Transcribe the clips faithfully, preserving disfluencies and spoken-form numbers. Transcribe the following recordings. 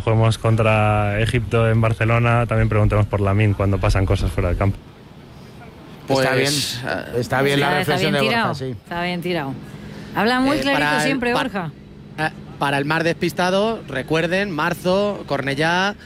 juguemos contra Egipto en Barcelona, también preguntemos por Lamine cuando pasan cosas fuera del campo. Pues, está bien, está bien la reflexión está bien de tirado, Borja, sí. Está bien tirado. Habla muy Eh, clarito para el- siempre, pa- Borja. Eh, Para el mar despistado, recuerden, marzo, Cornellá,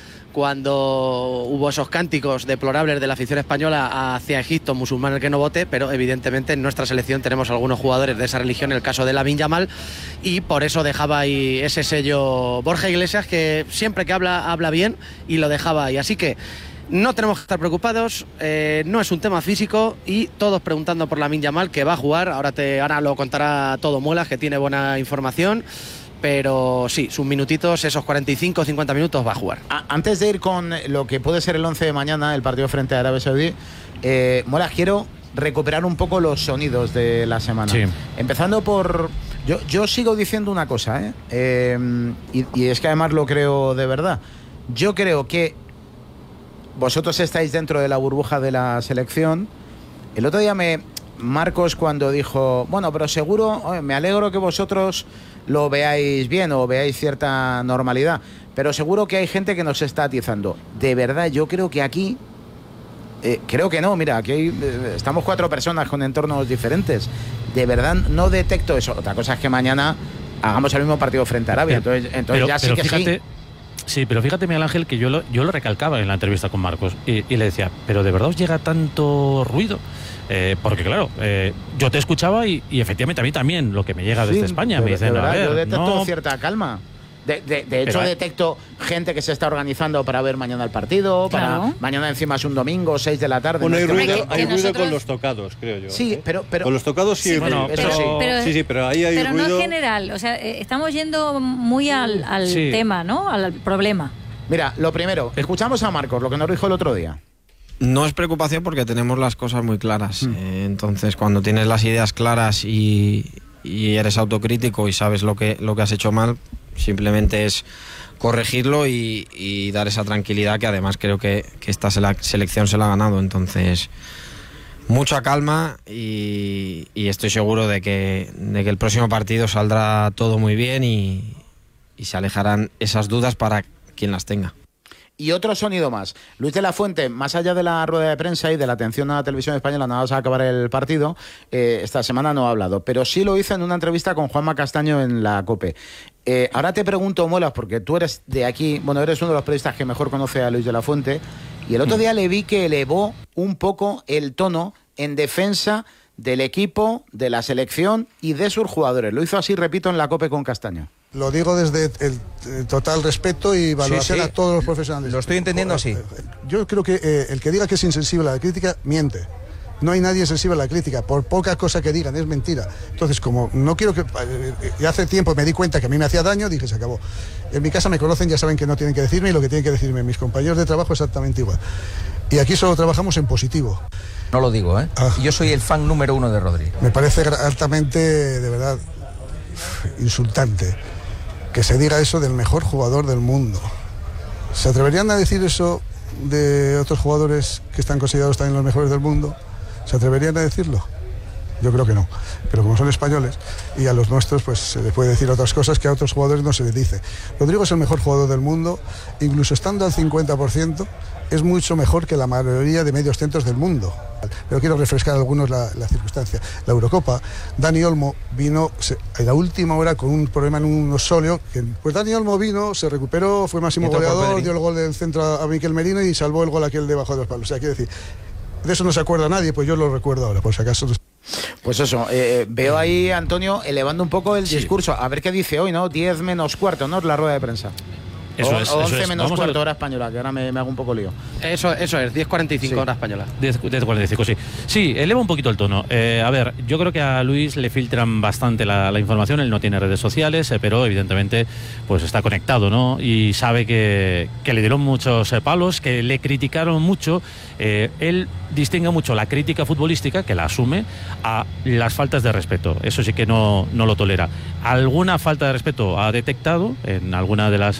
cuando hubo esos cánticos deplorables de la afición española hacia Egipto, musulmán el que no vote, pero evidentemente en nuestra selección tenemos algunos jugadores de esa religión, el caso de Lamine Yamal, y por eso dejaba ahí ese sello Borja Iglesias, que siempre que habla, habla bien, y lo dejaba ahí. Así que no tenemos que estar preocupados, eh, no es un tema físico, y todos preguntando por Lamine Yamal, que va a jugar. Ahora, te, ahora lo contará todo Muelas, que tiene buena información. Pero sí, sus minutitos, esos cuarenta y cinco o cincuenta minutos va a jugar. A- Antes de ir con lo que puede ser el once de mañana, el partido frente a Arabia Saudí, eh, Molas, quiero recuperar un poco los sonidos de la semana. Sí. Empezando por... Yo, yo sigo diciendo una cosa, ¿eh? Eh, y, y es que además lo creo de verdad. Yo creo que vosotros estáis dentro de la burbuja de la selección. El otro día me... Marcos cuando dijo, bueno, pero seguro, oye, me alegro que vosotros lo veáis bien o veáis cierta normalidad, pero seguro que hay gente que nos está atizando. De verdad, yo creo que aquí, eh, creo que no, mira, aquí hay, eh, estamos cuatro personas con entornos diferentes. De verdad no detecto eso. Otra cosa es que mañana hagamos el mismo partido frente a Arabia, entonces, entonces pero, ya sí pero que fíjate, sí. Sí, pero fíjate, Miguel Ángel, que yo lo, yo lo recalcaba en la entrevista con Marcos y, y le decía, pero ¿de verdad os llega tanto ruido? Eh, porque claro, eh, yo te escuchaba y, y efectivamente a mí también lo que me llega desde Sí, España de- me dicen, de a verdad, ver, yo detecto no, cierta calma. De, de, de hecho, Pero, eh, detecto gente que se está organizando para ver mañana el partido, Claro. para mañana encima es un domingo, seis de la tarde. Bueno, no hay es que- ruido, que- hay que ruido nosotros- con los tocados, creo yo. Sí, ¿eh? pero, pero Con los tocados sí, Sí, hay bueno, ruido. pero- sí. pero- sí, sí, pero ahí hay Pero no ruido. en general, o sea, eh, estamos yendo muy al, al Sí. tema, ¿no? Al problema. mira, lo primero, escuchamos a Marcos, lo que nos dijo el otro día. No es preocupación porque tenemos las cosas muy claras. Eh, entonces, cuando tienes las ideas claras y, y eres autocrítico y sabes lo que, lo que has hecho mal, simplemente es corregirlo y, y dar esa tranquilidad que además creo que, que esta sele- selección se la ha ganado. Entonces, mucha calma y, y estoy seguro de que, de que el próximo partido saldrá todo muy bien y, y se alejarán esas dudas para quien las tenga. Y otro sonido más. Luis de la Fuente, más allá de la rueda de prensa y de la atención a la televisión española nada más a acabar el partido, eh, esta semana no ha hablado, pero sí lo hizo en una entrevista con Juanma Castaño en la COPE. Eh, ahora te pregunto, Molas, porque tú eres de aquí, bueno, eres uno de los periodistas que mejor conoce a Luis de la Fuente, y el otro día le vi que elevó un poco el tono en defensa del equipo, de la selección y de sus jugadores. Lo hizo así, repito, en la COPE con Castaño. Lo digo desde el, el total respeto y valoración Sí, sí. a todos los profesionales. Lo estoy entendiendo así. Yo creo que eh, el que diga que es insensible a la crítica, miente. No hay nadie sensible a la crítica, por poca cosa que digan, es mentira. Entonces, como no quiero que... eh, eh, hace tiempo me di cuenta que a mí me hacía daño, dije, se acabó. En mi casa me conocen, ya saben que no tienen que decirme, y lo que tienen que decirme mis compañeros de trabajo exactamente igual. Y aquí solo trabajamos en positivo. No lo digo, ¿eh? Ah. Yo soy el fan número uno de Rodri. Me parece gra- altamente, de verdad, insultante que se diga eso del mejor jugador del mundo. ¿Se atreverían a decir eso de otros jugadores que están considerados también los mejores del mundo? ¿Se atreverían a decirlo? Yo creo que no. Pero como son españoles y a los nuestros, pues se les puede decir otras cosas que a otros jugadores no se les dice. Rodrigo es el mejor jugador del mundo, incluso estando al cincuenta por ciento, es mucho mejor que la mayoría de medios centros del mundo. Pero quiero refrescar a algunos la, la circunstancia. La Eurocopa, Dani Olmo vino se, en la última hora con un problema en un osóleo. Que, pues Dani Olmo vino, se recuperó, fue máximo Y entró por goleador, Pedri. dio el gol del centro a, a Miquel Merino y salvó el gol aquel debajo de los palos. O sea, quiero decir, de eso no se acuerda nadie, pues yo lo recuerdo ahora, por si acaso. Pues eso, eh, veo ahí, Antonio, elevando un poco el sí. discurso. A ver qué dice hoy, ¿no? diez menos cuarto, ¿no? La rueda de prensa. Eso o, es, o once eso es. menos Vamos cuarto a... hora española, que ahora me, me hago un poco lío. Eso, eso es, diez cuarenta y cinco Sí. hora española. diez cuarenta y cinco, sí. Sí, eleva un poquito el tono. Eh, a ver, yo creo que a Luis le filtran bastante la, la información, él no tiene redes sociales, eh, pero evidentemente pues está conectado, ¿no? Y sabe que, que le dieron muchos eh, palos, que le criticaron mucho. Eh, él distingue mucho la crítica futbolística, que la asume, a las faltas de respeto. Eso sí que no, no lo tolera. Alguna falta de respeto ha detectado en alguna de las eh, críticas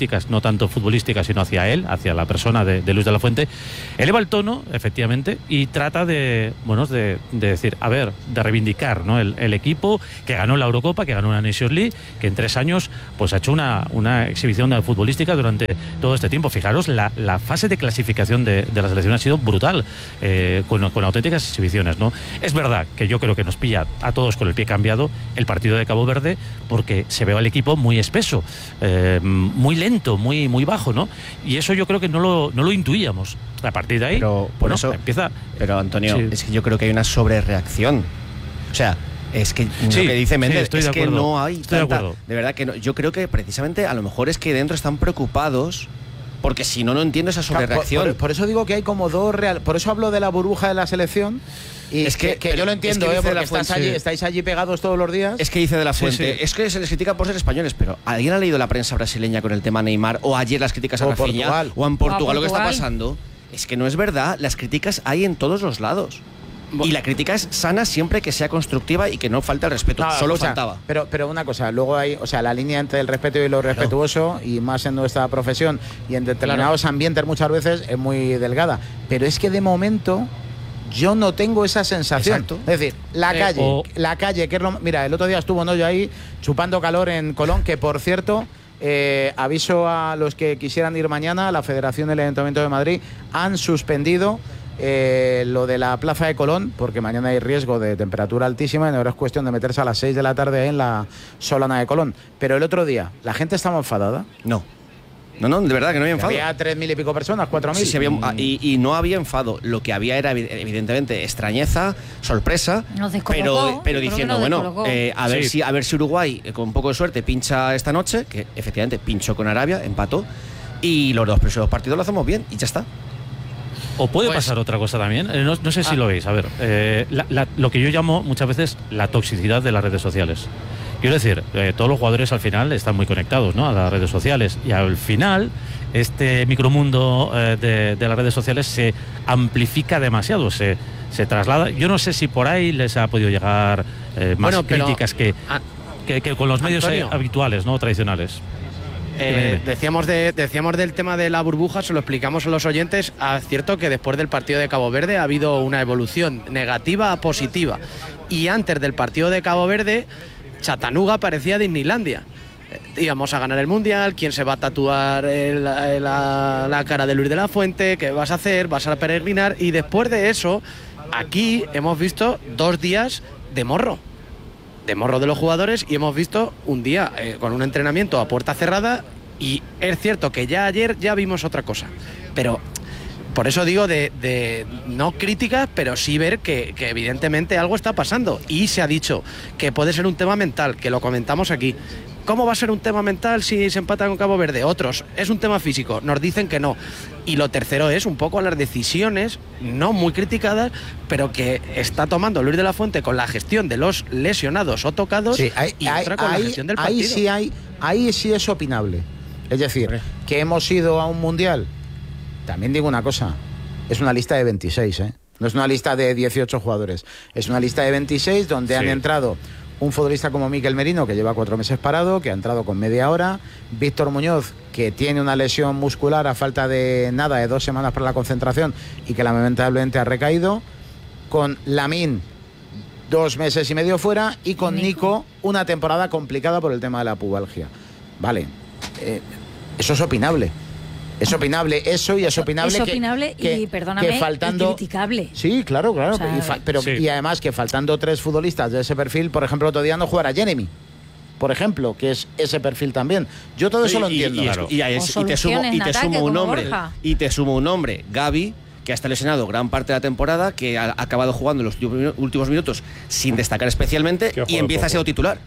críticas, no tanto futbolísticas, sino hacia él, hacia la persona de, de Luis de la Fuente, eleva el tono, efectivamente, y trata de, bueno, de, de decir, a ver, de reivindicar, ¿no? el, el equipo que ganó la Eurocopa, que ganó una Nations League, que en tres años pues ha hecho una, una exhibición futbolística durante todo este tiempo. Fijaros, la, la fase de clasificación de, de la selección ha sido brutal, eh, con, con auténticas exhibiciones, ¿no? Es verdad que yo creo que nos pilla a todos con el pie cambiado el partido de Cabo Verde, porque se ve al equipo muy espeso, eh, muy lento, muy, muy bajo, ¿no? Y eso yo creo que no lo, no lo intuíamos. A partir de ahí, pero por bueno, eso empieza. Pero Antonio, sí. es que yo creo que hay una sobrereacción. O sea, es que sí, lo que dice Méndez sí, es de que no hay estoy tanta, de acuerdo. De verdad que no, yo creo que precisamente a lo mejor es que dentro están preocupados. Porque si no, no entiendo esa sobrereacción. Por, por, por eso digo que hay como dos real. Por eso hablo de la burbuja de la selección. Y es que, que, que yo lo entiendo, es que ¿eh? Porque de la estás Fuente, allí, estáis allí pegados todos los días. Es que dice de la Fuente, sí, sí. es que se les critica por ser españoles, pero ¿alguien ha leído la prensa brasileña con el tema Neymar? O ayer las críticas a O Rafinha, Portugal. o en Portugal, O lo que está Portugal. pasando. Es que no es verdad, las críticas hay en todos los lados. Y la crítica es sana siempre que sea constructiva y que no falte el respeto. No, Solo o sea, faltaba. Pero, pero una cosa, luego hay, o sea, la línea entre el respeto y lo respetuoso, y más en nuestra profesión y en determinados claro. ambientes muchas veces es muy delgada. Pero es que de momento yo no tengo esa sensación. Exacto. Es decir, la Eh, calle, o- la calle, que es lo, mira, el otro día estuvo Noyo ahí chupando calor en Colón, que por cierto, eh, aviso a los que quisieran ir mañana, la Federación del Ayuntamiento de Madrid han suspendido Eh, lo de la plaza de Colón, porque mañana hay riesgo de temperatura altísima y ahora es cuestión de meterse a las seis de la tarde en la Solana de Colón. Pero el otro día, ¿la gente estaba enfadada? No. No, no, de verdad que no había enfado. Había tres mil y pico personas, cuatro mil. Sí, sí, había, y, y no había enfado. Lo que había era, evidentemente, extrañeza, sorpresa. Nos descolocó, pero, pero yo creo que diciendo, nos bueno, descolocó. eh, a, ver Sí. si, a ver si Uruguay, eh, con un poco de suerte, pincha esta noche, que efectivamente pinchó con Arabia, empató, y los dos próximos partidos lo hacemos bien, y ya está. O puede Pues- pasar otra cosa también, eh, no, no sé si Ah. lo veis, a ver, eh, la- la- lo que yo llamo muchas veces la toxicidad de las redes sociales. Quiero decir, eh, todos los jugadores al final están muy conectados, ¿no?, a las redes sociales, y al final este micromundo eh, de, de las redes sociales se amplifica demasiado, se, se traslada. Yo no sé si por ahí les ha podido llegar eh, más Bueno, pero- críticas que, Ah, que, que con los medios eh, Antonio. habituales, ¿no?, tradicionales. Eh, Dime, dime. decíamos, de, decíamos del tema de la burbuja, se lo explicamos a los oyentes. Es cierto que después del partido de Cabo Verde ha habido una evolución negativa a positiva. Y antes del partido de Cabo Verde, Chattanooga parecía Disneylandia. Eh, íbamos a ganar el Mundial, quién se va a tatuar el- el- la, la cara de Luis de la Fuente, qué vas a hacer, vas a peregrinar. Y después de eso, aquí hemos visto dos días de morro. de morro de los jugadores, y hemos visto un día eh, con un entrenamiento a puerta cerrada, y es cierto que ya ayer ya vimos otra cosa, pero por eso digo de, de no críticas, pero sí ver que, que evidentemente algo está pasando, y se ha dicho que puede ser un tema mental, que lo comentamos aquí. ¿Cómo va a ser un tema mental si se empata con Cabo Verde? Otros, es un tema físico, nos dicen que no. Y lo tercero es un poco las decisiones, no muy criticadas, pero que está tomando Luis de la Fuente con la gestión de los lesionados o tocados, Sí, hay- y hay- otra con ahí- la gestión del ahí partido. sí hay, ahí sí es opinable. Es decir, que hemos ido a un mundial. También digo una cosa, es una lista de veintiséis, ¿eh? No es una lista de dieciocho jugadores, es una lista de veintiséis donde Sí. han entrado un futbolista como Mikel Merino, que lleva cuatro meses parado, que ha entrado con media hora, Víctor Muñoz, que tiene una lesión muscular a falta de nada, de dos semanas para la concentración, y que lamentablemente ha recaído, con Lamine, dos meses y medio fuera, y con Nico, Nico. una temporada complicada por el tema de la pubalgia. Vale, eh, eso es opinable. Es opinable eso, y es opinable es que- opinable que, y, perdóname, que faltando y criticable. Sí, claro, claro. O sea, y, fa- pero, sí. y además que faltando tres futbolistas de ese perfil, por ejemplo, otro día no jugara Jeremy, por ejemplo, que es ese perfil también. Yo todo eso lo Y- y- entiendo. Y, Claro. y- y- O y te sumo, soluciones y en te ataque, sumo un como nombre. Borja. Y te sumo un nombre, Gavi, que ha estado lesionado gran parte de la temporada, que ha acabado jugando los últimos- últimos minutos sin destacar especialmente, Que ha y jugado empieza poco. siendo titular.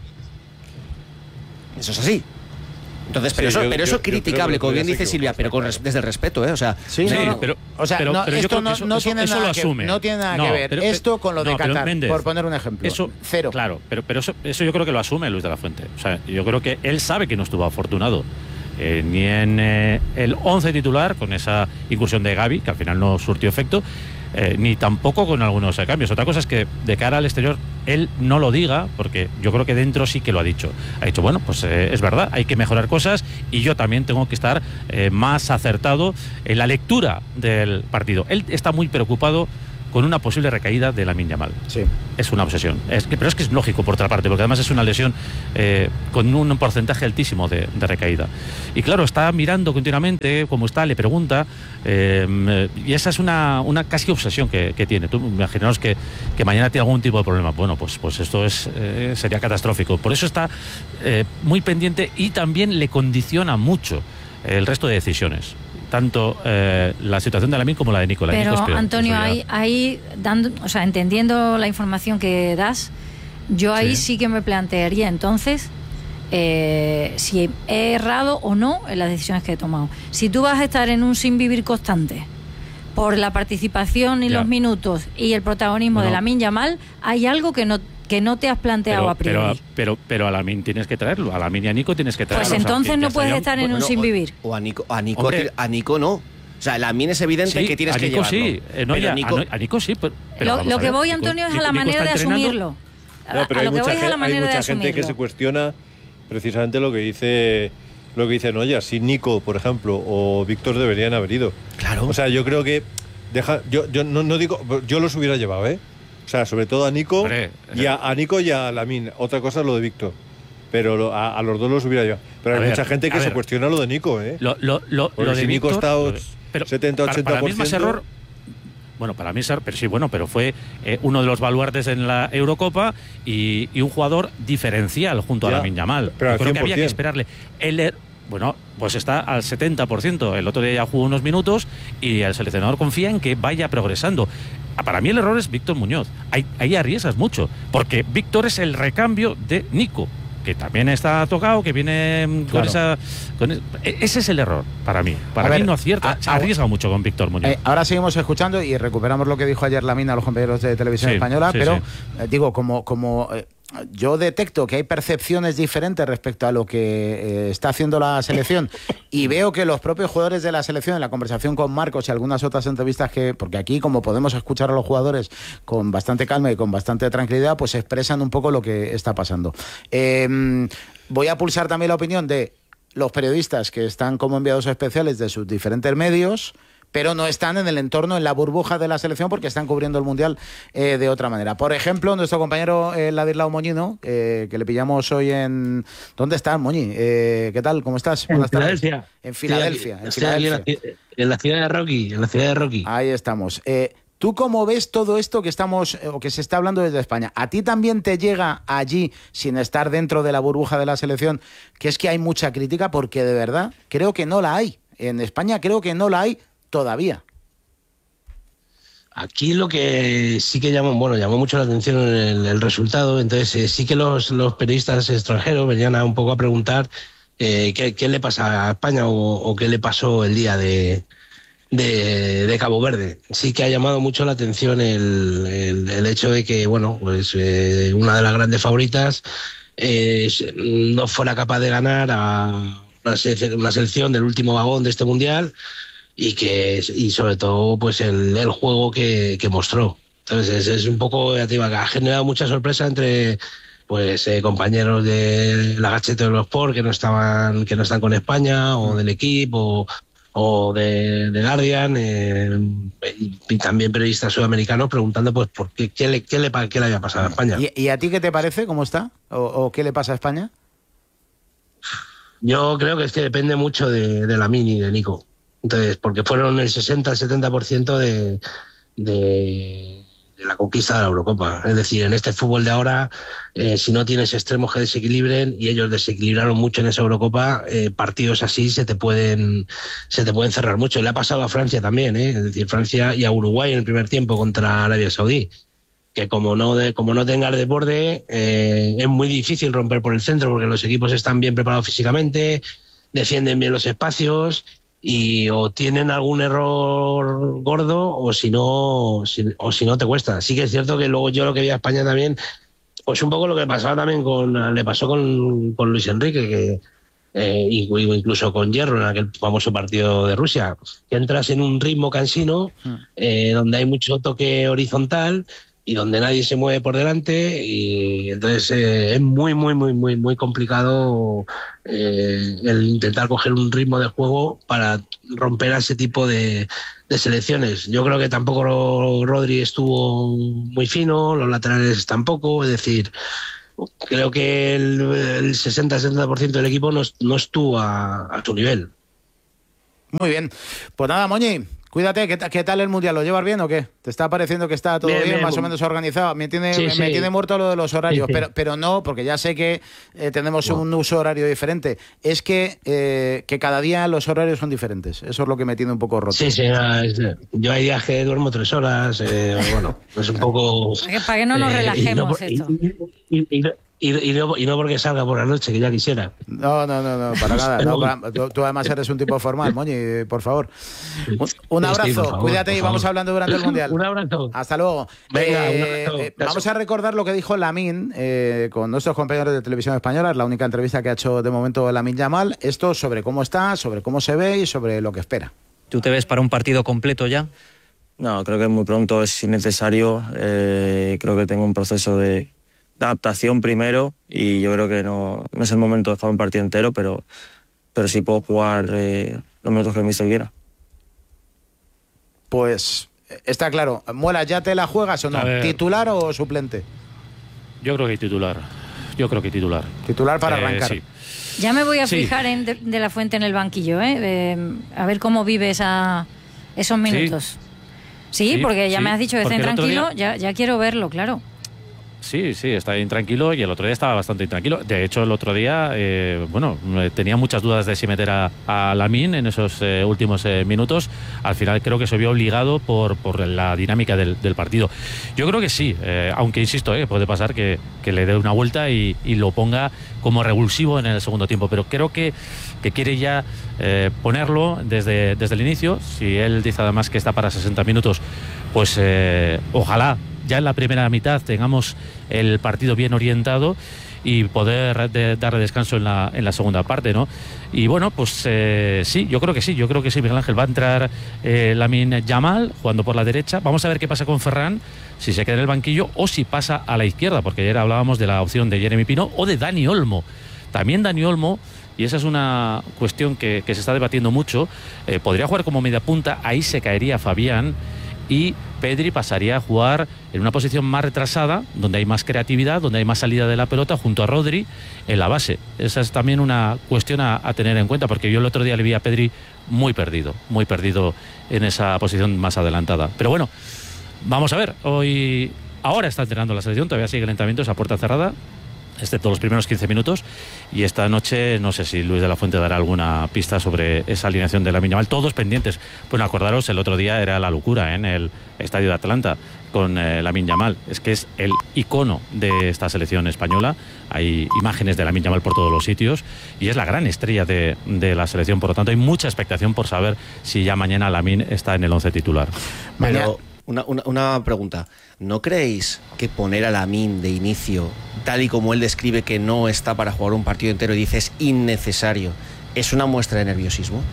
Eso es así. Entonces, pero Sí, eso, yo- pero yo- eso yo creo que criticable, el como otro bien día se dice Silvia, equivocó, pero con está res- desde el respeto, ¿eh? O sea, Sí, Sí, no, no. pero, o sea, pero- no, pero yo esto creo que no, eso, no eso- tiene eso nada lo que, asume. no tiene nada No, que ver pero- esto con lo de no, pero Qatar, Méndez, por poner un ejemplo. Eso, Cero. Claro, pero, pero eso, eso yo creo que lo asume Luis de la Fuente. O sea, yo creo que él sabe que no estuvo afortunado eh, ni en eh, el once titular, con esa incursión de Gavi, que al final no surtió efecto, eh, ni tampoco con algunos eh, cambios. Otra cosa es que de cara al exterior él no lo diga, porque yo creo que dentro sí que lo ha dicho. Ha dicho, bueno, pues eh, es verdad, hay que mejorar cosas y yo también tengo que estar eh, más acertado en la lectura del partido. Él está muy preocupado con una posible recaída de Lamine Yamal. Sí. Es una obsesión. Es que, pero es que es lógico, por otra parte, porque además es una lesión eh, con un porcentaje altísimo de, de recaída. Y claro, está mirando continuamente cómo está, le pregunta, eh, y esa es una, una casi obsesión que, que tiene. Tú imaginaos que, que mañana tiene algún tipo de problema. Bueno, pues, pues esto es eh, sería catastrófico. Por eso está eh, muy pendiente y también le condiciona mucho el resto de decisiones. Tanto eh, la situación de Lamine como la de Nico. Pero, Nico, Antonio, ahí, ahí dando, o sea, entendiendo la información que das, yo ahí sí, sí que me plantearía entonces eh, si he errado o no en las decisiones que he tomado. Si tú vas a estar en un sin vivir constante por la participación y ya. los minutos y el protagonismo bueno. de Lamine Yamal, hay algo que no que no te has planteado pero, a priori. Pero, pero, pero a Lamine tienes que traerlo, a Lamine y a Nico tienes que traerlo. Pues entonces o sea, no puedes sería, estar en bueno, un no, sin o, vivir. O a Nico, a Nico, a Nico no. O sea, Lamine es evidente sí, que tienes a que Nico llevarlo. sí, eh, no, ya, Nico, a, a Nico sí, pero, pero lo, lo que voy, Antonio, Nico, es a la Nico manera de asumirlo. No, pero a hay lo que mucha, voy es a la hay manera mucha de gente asumirlo. que se cuestiona precisamente lo que dice lo que dice Noya. Si Nico, por ejemplo, o Víctor deberían haber ido. Claro. O sea, yo creo que deja, yo, yo no, no digo, yo los hubiera llevado, ¿eh? O sea, sobre todo a Nico Hombre, y a, a Nico y a Lamine. Otra cosa es lo de Víctor. Pero lo, a, a los dos los hubiera llevado. Pero a hay ver, mucha gente que se ver. cuestiona lo de Nico, ¿eh? Lo, lo, lo, lo de si Nico Víctor, está pero setenta ochenta por ciento. Para, para mí es más error. Bueno, para mí es error, pero sí, bueno, pero fue eh, uno de los baluartes en la Eurocopa y, y un jugador diferencial junto ya, a Lamine Yamal. Pero creo que había que esperarle. El, bueno, pues está al setenta por ciento. El otro día ya jugó unos minutos y el seleccionador confía en que vaya progresando. Para mí el error es Víctor Muñoz. Ahí, ahí arriesgas mucho, porque Víctor es el recambio de Nico, que también está tocado, que viene con claro. esa... Con, ese es el error para mí. Para a mí ver, no acierta, a, se arriesga a, mucho con Víctor Muñoz. Eh, ahora seguimos escuchando y recuperamos lo que dijo ayer Lamine a los compañeros de Televisión sí, Española, sí, pero sí. Eh, digo, como... como eh, yo detecto que hay percepciones diferentes respecto a lo que eh, está haciendo la selección y veo que los propios jugadores de la selección, en la conversación con Marcos y algunas otras entrevistas que, porque aquí como podemos escuchar a los jugadores con bastante calma y con bastante tranquilidad, pues expresan un poco lo que está pasando. Eh, voy a pulsar también la opinión de los periodistas que están como enviados especiales de sus diferentes medios, pero no están en el entorno, en la burbuja de la selección, porque están cubriendo el Mundial eh, de otra manera. Por ejemplo, nuestro compañero eh, Ladislao Moñino, eh, que le pillamos hoy en... ¿Dónde estás, Moñi? Eh, ¿Qué tal? ¿Cómo estás? En Buenas Filadelfia. tardes. En Filadelfia. Estoy en, aquí, Filadelfia. Estoy aquí en, la, en la ciudad de Rocky, en la ciudad de Rocky. Ahí estamos. Eh, ¿Tú cómo ves todo esto que estamos o que se está hablando desde España? ¿A ti también te llega allí, sin estar dentro de la burbuja de la selección, que es que hay mucha crítica? Porque de verdad creo que no la hay. En España creo que no la hay todavía. Aquí lo que sí que llamó, bueno, llamó mucho la atención el, el resultado, entonces eh, sí que los, los periodistas extranjeros venían a un poco a preguntar eh, qué, qué le pasa a España o, o qué le pasó el día de, de, de Cabo Verde. Sí que ha llamado mucho la atención el, el, el hecho de que, bueno, pues eh, una de las grandes favoritas eh, no fuera capaz de ganar a una selección, una selección del último vagón de este Mundial, y que y sobre todo pues el, el juego que, que mostró. Entonces es, es un poco, ya te digo, que ha generado mucha sorpresa entre pues eh, compañeros de la Gacheta de los Sport que no estaban que no están con España, o del equipo, o, o de, de Guardian, eh, y, y también periodistas sudamericanos preguntando pues por qué, qué, le, qué, le, qué le había pasado a España. ¿Y, y a ti qué te parece? ¿Cómo está? ¿O, o qué le pasa a España? Yo creo que es que depende mucho de, de Lamine y de Nico. Entonces, porque fueron el sesenta al setenta por ciento de, de, de la conquista de la Eurocopa. Es decir, en este fútbol de ahora, eh, si no tienes extremos que desequilibren, y ellos desequilibraron mucho en esa Eurocopa, eh, partidos así se te pueden se te pueden cerrar mucho. Le ha pasado a Francia también, ¿eh? Es decir, Francia y a Uruguay en el primer tiempo contra Arabia Saudí, que como no de, como no tengas desborde, eh, es muy difícil romper por el centro, porque los equipos están bien preparados físicamente, defienden bien los espacios, y o tienen algún error gordo, o si no si, o si no te cuesta. Sí que es cierto que luego yo lo que vi a España también, pues un poco lo que pasaba también con le pasó con, con Luis Enrique, que eh, incluso con Hierro en aquel famoso partido de Rusia, que entras en un ritmo cansino, eh, donde hay mucho toque horizontal, y donde nadie se mueve por delante, y entonces eh, es muy, muy, muy, muy, muy complicado eh, el intentar coger un ritmo de juego para romper a ese tipo de, de selecciones. Yo creo que tampoco Rodri estuvo muy fino, los laterales tampoco, es decir, creo que el, el sesenta a setenta por ciento del equipo no, no estuvo a, a su nivel. Muy bien. Pues nada, Moñi, cuídate. ¿Qué, ¿Qué tal el Mundial? ¿Lo llevas bien o qué? ¿Te está pareciendo que está todo bien, bien, bien más o menos organizado? Me tiene, sí, me, sí. me tiene muerto lo de los horarios, sí, sí. Pero, pero no, porque ya sé que eh, tenemos no. un uso horario diferente. Es que, eh, que cada día los horarios son diferentes. Eso es lo que me tiene un poco roto. Sí, sí. Yo hay días que duermo tres horas. Eh, bueno, es un poco... Para que no nos relajemos eh, y no, esto. Y, y, y, Y, y, no, y no porque salga por la noche, que ya quisiera. No, no, no, no para nada. No, para, tú, tú además eres un tipo formal, Moñi, por favor. Un, un abrazo, sí, favor, cuídate y vamos hablando durante el Mundial. Un abrazo. Hasta luego. Venga, eh, un abrazo. Eh, vamos a recordar lo que dijo Lamine eh, con nuestros compañeros de Televisión Española. Es la única entrevista que ha hecho de momento Lamine Yamal. Esto sobre cómo está, sobre cómo se ve y sobre lo que espera. ¿Tú te ves para un partido completo ya? No, creo que muy pronto es innecesario. Eh, creo que tengo un proceso de adaptación primero y yo creo que no, no es el momento de jugar un partido entero, pero, pero sí puedo jugar eh, los minutos que el míster quiera. Pues está claro. Muela, ¿ya te la juegas o no? ¿Titular o suplente? Yo creo que titular. Yo creo que titular. Titular para eh, arrancar. Sí. Ya me voy a sí. fijar en de, de la Fuente en el banquillo, ¿eh? Eh, a ver cómo vive esa, esos minutos. Sí, sí, sí porque ya sí, me has dicho que está intranquilo, día... ya, ya quiero verlo, claro. Sí, sí, está intranquilo y el otro día estaba bastante intranquilo. De hecho, el otro día, eh, bueno, tenía muchas dudas de si meter a, a Lamine en esos eh, últimos eh, minutos. Al final creo que se vio obligado por, por la dinámica del, del partido. Yo creo que sí, eh, aunque insisto, eh, puede pasar que, que le dé una vuelta y, y lo ponga como revulsivo en el segundo tiempo. Pero creo que, que quiere ya eh, ponerlo desde, desde el inicio. Si él dice además que está para sesenta minutos, pues eh, ojalá ya en la primera mitad tengamos el partido bien orientado y poder de, darle descanso en la, en la segunda parte, ¿no? Y bueno, pues eh, sí, yo creo que sí, yo creo que sí, Miguel Ángel. Va a entrar eh, Lamine Yamal jugando por la derecha. Vamos a ver qué pasa con Ferran, si se queda en el banquillo o si pasa a la izquierda, porque ayer hablábamos de la opción de Jeremy Pino o de Dani Olmo. También Dani Olmo, y esa es una cuestión que, que se está debatiendo mucho, eh, podría jugar como media punta, ahí se caería Fabián y Pedri pasaría a jugar en una posición más retrasada, donde hay más creatividad, donde hay más salida de la pelota, junto a Rodri en la base. Esa es también una cuestión a, a tener en cuenta, porque yo el otro día le vi a Pedri muy perdido, muy perdido en esa posición más adelantada. Pero bueno, vamos a ver. Hoy, ahora está entrenando la selección, todavía sigue el entrenamiento, esa puerta cerrada, excepto los primeros quince minutos, y esta noche no sé si Luis de la Fuente dará alguna pista sobre esa alineación de Lamine Yamal. Todos pendientes. Bueno, acordaros, el otro día era la locura, ¿eh? En el estadio de Atlanta con eh, Lamine Yamal. Es que es el icono de esta selección española. Hay imágenes de Lamine Yamal por todos los sitios y es la gran estrella de, de la selección. Por lo tanto, hay mucha expectación por saber si ya mañana Lamine está en el once titular. Pero una, una, una pregunta. ¿No creéis que poner a Lamine de inicio, tal y como él describe que no está para jugar un partido entero y dice es innecesario, es una muestra de nerviosismo?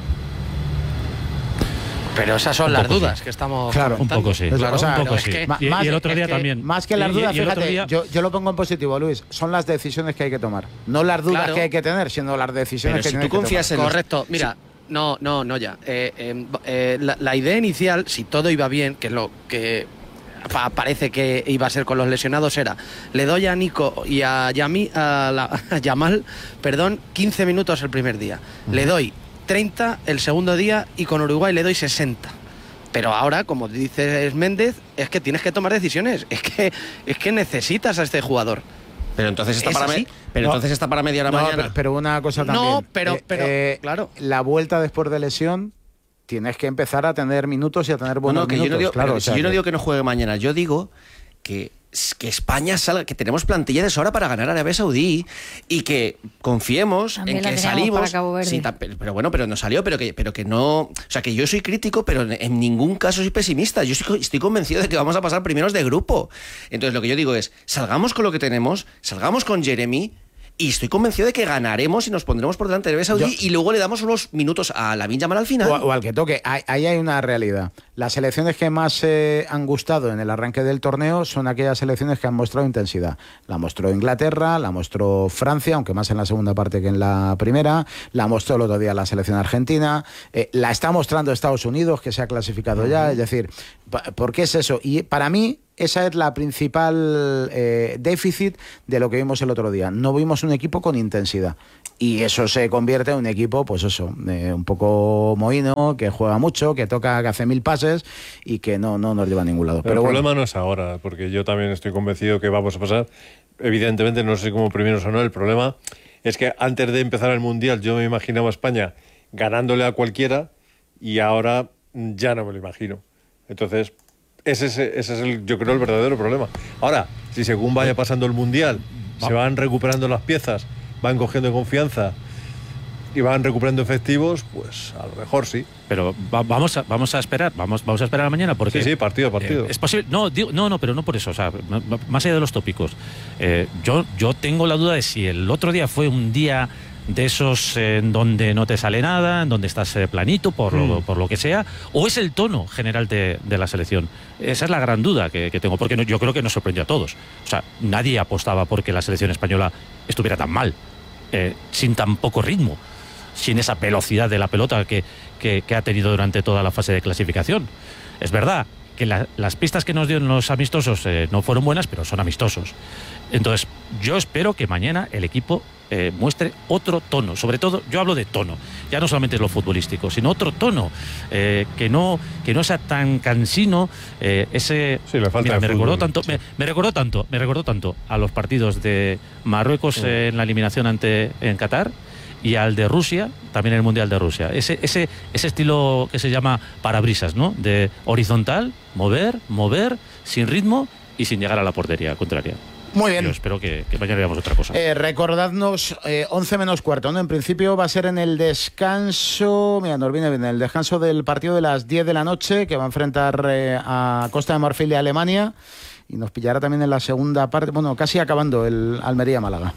Pero esas son las dudas que estamos claro, un poco sí, claro, o sea, un poco es sí. Que, y, más, y el otro día que, también. Más que las dudas, y, y fíjate, día... yo, yo lo pongo en positivo, Luis. Son las decisiones que hay que tomar, no las dudas claro. que hay que tener, sino las decisiones Pero que si hay tú confías que tomar. en Correcto, los... mira. Sí. No, no, no ya. Eh, eh, eh, la, la idea inicial, si todo iba bien, que es lo que parece que iba a ser con los lesionados, era le doy a Nico y a, Yami, a, la, a Yamal, perdón, quince minutos el primer día. Uh-huh. Le doy treinta el segundo día y con Uruguay le doy sesenta. Pero ahora, como dices Méndez, es que tienes que tomar decisiones. Es que, es que necesitas a este jugador. Pero entonces está para me... pero no. entonces está para media hora no, mañana. Pero, pero una cosa también. No, pero, eh, pero eh, claro. La vuelta después de lesión, tienes que empezar a tener minutos y a tener buenos no, no, que minutos. Yo no digo, claro, pero o sea, si yo no que... digo que no juegue mañana, yo digo que, que España salga, que tenemos plantilla de sobra para ganar a Arabia Saudí y que confiemos también en que salimos. Sí, pero bueno, pero no salió, pero que, pero que no. O sea, que yo soy crítico, pero en ningún caso soy pesimista. Yo estoy, estoy convencido de que vamos a pasar primeros de grupo. Entonces, lo que yo digo es: salgamos con lo que tenemos, salgamos con Jeremy. y estoy convencido de que ganaremos y nos pondremos por delante de Arabia Saudí Yo, y luego le damos unos minutos a Lamine Yamal al final. O, o al que toque. Ahí hay una realidad. Las selecciones que más eh, han gustado en el arranque del torneo son aquellas selecciones que han mostrado intensidad. La mostró Inglaterra, la mostró Francia, aunque más en la segunda parte que en la primera, la mostró el otro día la selección argentina, eh, la está mostrando Estados Unidos, que se ha clasificado uh-huh. ya. Es decir, ¿por qué es eso? Y para mí esa es la principal eh, déficit de lo que vimos el otro día. No vimos un equipo con intensidad. Y eso se convierte en un equipo, pues eso, eh, un poco mohino, que juega mucho, que toca, que hace mil pases y que no, no nos lleva a ningún lado. Pero, Pero el bueno. problema no es ahora, porque yo también estoy convencido que vamos a pasar. Evidentemente, no sé cómo primeros o no. El problema es que antes de empezar el Mundial yo me imaginaba a España ganándole a cualquiera y ahora ya no me lo imagino. Entonces, ese es, ese es el, yo creo, el verdadero problema. Ahora, si según vaya pasando el Mundial, se van recuperando las piezas, van cogiendo confianza y van recuperando efectivos, pues a lo mejor sí. Pero va, vamos a vamos a esperar, vamos vamos a esperar a mañana porque sí, sí, partido a partido. Eh, es posible, no, digo, no, no, pero no por eso, o sea, más allá de los tópicos. Eh, yo yo tengo la duda de si el otro día fue un día de esos eh, en donde no te sale nada, en donde estás eh, planito por lo, mm. por lo que sea, o es el tono general de, de la selección. Esa es la gran duda que, que tengo, porque no, yo creo que nos sorprendió a todos. O sea, nadie apostaba porque la selección española estuviera tan mal, eh, sin tan poco ritmo, sin esa velocidad de la pelota que, que, que ha tenido durante toda la fase de clasificación. Es verdad que la, las pistas que nos dieron los amistosos eh, no fueron buenas, pero son amistosos. Entonces, yo espero que mañana el equipo eh, muestre otro tono. Sobre todo, yo hablo de tono, ya no solamente es lo futbolístico, sino otro tono, eh, que no que no sea tan cansino. Eh, ese sí, le falta mira, me fútbol, recordó tanto, sí. me, me recordó tanto, me recordó tanto a los partidos de Marruecos sí. eh, en la eliminación ante en Qatar. Y al de Rusia, también en el Mundial de Rusia. Ese, ese, ese estilo que se llama parabrisas, ¿no? De horizontal, mover, mover, sin ritmo y sin llegar a la portería contraria. Muy bien. Yo espero que, que mañana veamos otra cosa. Eh, recordadnos, eh, once menos cuarto, ¿no? En principio va a ser en el descanso, mira, nos viene bien, el descanso del partido de las diez de la noche, que va a enfrentar eh, a Costa de Marfil y a Alemania, y nos pillará también en la segunda parte, bueno, casi acabando el Almería-Málaga.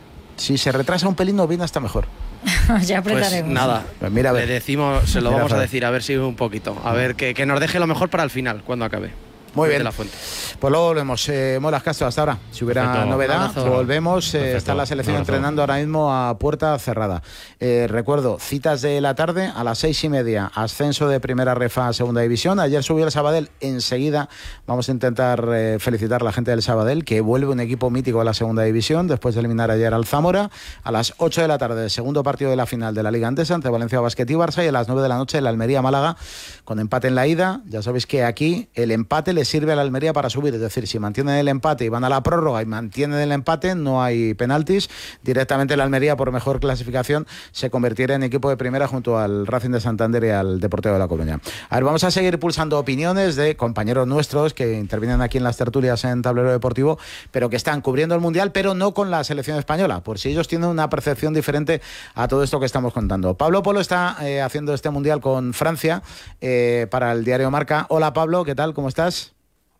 Si se retrasa un pelín, nos viene hasta mejor. Ya apretaremos. Pues nada, pues mira, a ver. le decimos, se lo Mira, vamos a a ver. decir, a ver si un poquito. A ver, que, que nos deje lo mejor para el final, cuando acabe. Muy bien. De la Fuente. Pues luego volvemos. Eh, Molas Castro, hasta ahora. Si hubiera Perfecto. novedad, Abrazo. volvemos. Eh, Perfecto. está la selección Abrazo. entrenando ahora mismo a puerta cerrada. Eh, recuerdo, citas de la tarde a las seis y media. Ascenso de primera refa a segunda división. Ayer subió el Sabadell. Enseguida vamos a intentar eh, felicitar a la gente del Sabadell, que vuelve un equipo mítico a la segunda división después de eliminar ayer al Zamora. A las ocho de la tarde, segundo partido de la final de la Liga Andesa entre Valencia Basket y Barça. Y a las nueve de la noche, el Almería-Málaga, con empate en la ida. Ya sabéis que aquí el empate le sirve a la Almería para subir, es decir, si mantienen el empate y van a la prórroga y mantienen el empate, no hay penaltis, directamente la Almería, por mejor clasificación, se convertirá en equipo de primera junto al Racing de Santander y al Deportivo de La Coruña. A ver, vamos a seguir pulsando opiniones de compañeros nuestros que intervienen aquí en las tertulias en Tablero Deportivo, pero que están cubriendo el Mundial, pero no con la selección española, por si ellos tienen una percepción diferente a todo esto que estamos contando. Pablo Polo está eh, haciendo este Mundial con Francia eh, para el diario Marca. Hola Pablo, ¿qué tal? ¿Cómo estás?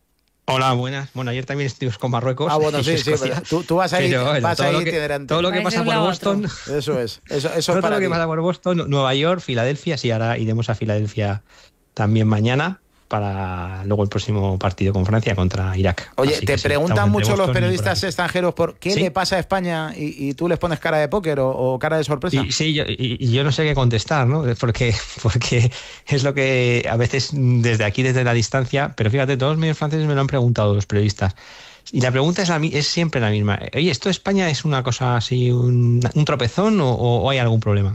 Hola, buenas. Bueno, ayer también estuvimos con Marruecos. Ah, bueno, sí, sí. Tú, tú vas ahí, pero, bueno, vas todo, ahí lo que, itinerante. todo lo que pasa por Boston. Eso es. Eso, eso es todo para lo que ti. pasa por Boston, Nueva York, Filadelfia. Sí, ahora iremos a Filadelfia también mañana para luego el próximo partido con Francia contra Irak. Oye, Así te sí, preguntan mucho los Boston periodistas extranjeros por qué ¿Sí? le pasa a España y, y tú les pones cara de póker o, o cara de sorpresa. Y, sí, yo, y, y yo no sé qué contestar, ¿no? Porque, porque es lo que a veces desde aquí, desde la distancia, pero fíjate, todos los medios franceses me lo han preguntado los periodistas. Y la pregunta es, la, es siempre la misma. Oye, ¿esto de España es una cosa así, un, un tropezón o, o hay algún problema?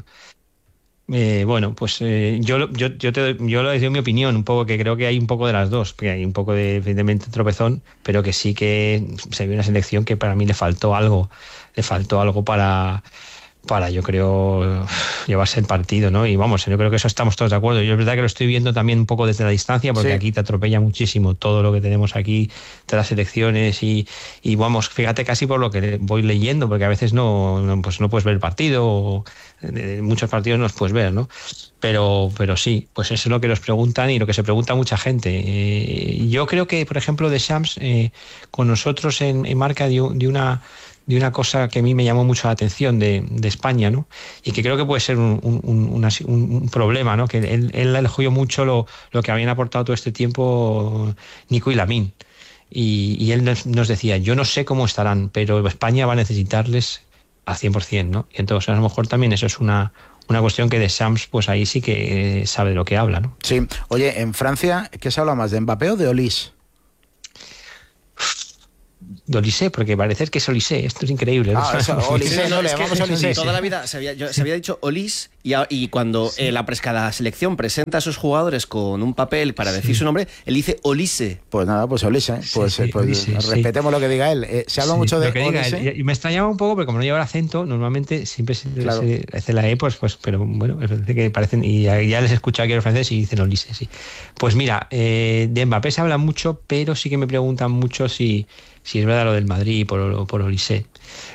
Eh, bueno, pues eh, yo, yo, yo, te, yo les doy mi opinión, un poco que creo que hay un poco de las dos, que hay un poco de evidentemente tropezón, pero que sí que se ve una selección que para mí le faltó algo, le faltó algo para, para yo creo, llevarse el partido, ¿no? Y vamos, yo creo que eso estamos todos de acuerdo. Yo es verdad que lo estoy viendo también un poco desde la distancia, porque sí. Aquí te atropella muchísimo todo lo que tenemos aquí, de las selecciones y, y vamos, fíjate casi por lo que voy leyendo, porque a veces no, no, pues no puedes ver el partido o de muchos partidos no los puedes ver, ¿no? Pero, pero sí, pues eso es lo que nos preguntan y lo que se pregunta mucha gente. Eh, yo creo que, por ejemplo, Deschamps eh, con nosotros en, en Marca dio, dio una de una cosa que a mí me llamó mucho la atención de, de España, ¿no? Y que creo que puede ser un, un, un, una, un problema, ¿no? Que él, él elogió mucho lo, lo que habían aportado todo este tiempo Nico y Lamine. Y, y él nos, nos decía, yo no sé cómo estarán, pero España va a necesitarles al cien por ciento, ¿no? Y entonces a lo mejor también eso es una, una cuestión que de Sams, pues ahí sí que sabe de lo que habla, ¿no? Sí. Oye, en Francia, ¿qué se habla más, de Mbappé o de Olise? De Olise, porque parece que es Olise, esto es increíble. ¿no? Ah, eso, Olise, no, le llamamos Olise. Toda la vida se había, yo, se había dicho Olis y, a, y cuando sí. eh, la, cada selección presenta a sus jugadores con un papel para decir sí. su nombre, él dice Olise. Pues nada, pues Olise. Pues, sí, sí, pues Olise, respetemos sí. lo que diga él. Eh, se habla sí, mucho de Olise. Y me extrañaba un poco, porque como no lleva el acento, normalmente siempre se, claro. se hace la E, pues, pues pero bueno, parece que parecen, y ya, ya les he escuchado aquí a los franceses y dicen Olise, sí. Pues mira, eh, de Mbappé se habla mucho, pero sí que me preguntan mucho si si es verdad lo del Madrid por, por Olise.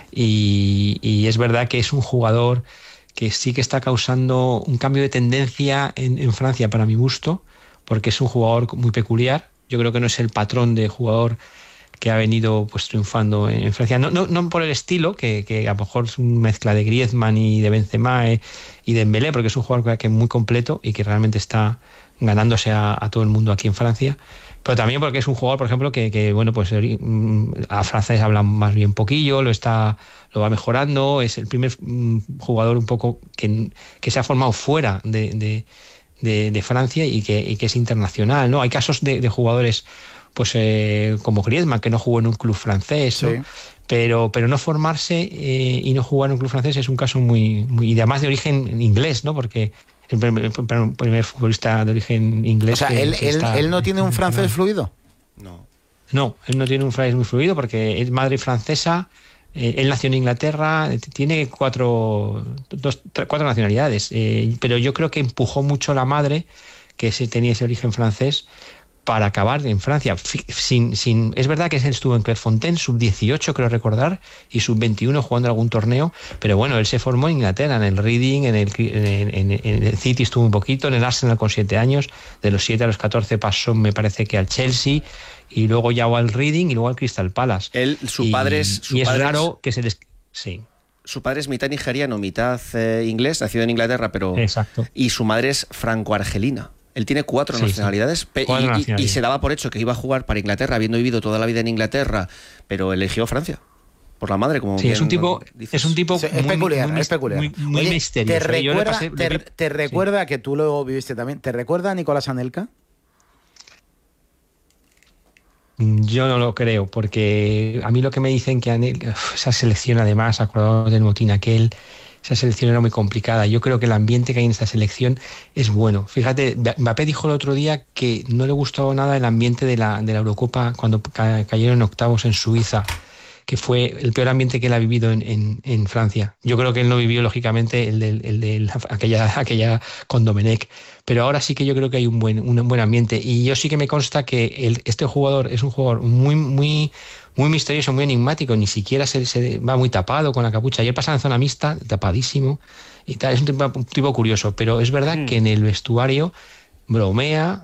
Y, y es verdad que es un jugador que sí que está causando un cambio de tendencia en, en Francia para mi gusto, porque es un jugador muy peculiar. Yo creo que no es el patrón de jugador que ha venido pues triunfando en, en Francia. No, no, no por el estilo, que, que a lo mejor es una mezcla de Griezmann y de Benzema eh, y de Dembélé, porque es un jugador que es muy completo y que realmente está ganándose a, a todo el mundo aquí en Francia. Pero también porque es un jugador, por ejemplo, que, que bueno, pues a francés habla más bien poquillo, lo está, lo va mejorando, es el primer jugador un poco que, que se ha formado fuera de, de, de, de Francia y que, y que es internacional, ¿no? Hay casos de, de jugadores, pues eh, como Griezmann, que no jugó en un club francés, ¿no? Sí. Pero, pero no formarse eh, y no jugar en un club francés es un caso muy, muy, y además de origen inglés, ¿no? Porque el primer, el primer futbolista de origen inglés. O sea, que, él, que él, está, ¿él no tiene un francés fluido? No. No, él no tiene un francés muy fluido porque es madre francesa, eh, él nació en Inglaterra, tiene cuatro, dos, tres, cuatro nacionalidades, eh, pero yo creo que empujó mucho la madre, que ese, tenía ese origen francés, para acabar en Francia. Sin, sin, es verdad que él estuvo en Clairefontaine, sub dieciocho creo recordar, y sub veintiuno jugando algún torneo, pero bueno, él se formó en Inglaterra, en el Reading, en el, en, en, en el City estuvo un poquito, en el Arsenal con siete años, de los siete a los catorce pasó me parece que al Chelsea, y luego ya al Reading y luego al Crystal Palace. Él, su y, padre es... Su y es padre raro que se les... Sí. Su padre es mitad nigeriano, mitad eh, inglés, nacido en Inglaterra, pero... Exacto. Y su madre es franco-argelina. Él tiene cuatro sí, nacionalidades, sí. Cuatro y, nacionalidades. Y, y se daba por hecho que iba a jugar para Inglaterra, habiendo vivido toda la vida en Inglaterra, pero eligió Francia. Por la madre, como sí, es un tipo, es un tipo sí, es muy, peculiar, muy, es peculiar. Muy, muy Oye, misterioso. ¿Te recuerda, pasé, te, te recuerda sí. que tú lo viviste también? ¿Te recuerda a Nicolás Anelka? Yo no lo creo, porque a mí lo que me dicen que Anelka, esa selección además, acordado del motín aquel, esa selección era muy complicada. Yo creo que el ambiente que hay en esta selección es bueno. Fíjate, Mbappé dijo el otro día que no le gustó nada el ambiente de la, de la Eurocopa cuando ca cayeron en octavos en Suiza, que fue el peor ambiente que él ha vivido en, en, en Francia. Yo creo que él no vivió, lógicamente, el de, el de aquella, aquella con Domenech, pero ahora sí que yo creo que hay un buen, un buen ambiente. Y yo sí que me consta que el, este jugador es un jugador muy, muy, muy misterioso, muy enigmático, ni siquiera se, se va muy tapado con la capucha. Ayer pasa en zona mixta, tapadísimo, y tal. Es un tipo, un tipo curioso, pero es verdad mm. que en el vestuario bromea.